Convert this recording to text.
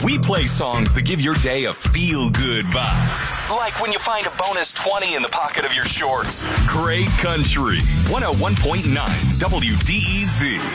We play songs that give your day a feel-good vibe. Like when you find a bonus 20 in the pocket of your shorts. Great Country. 101.9 WDEZ.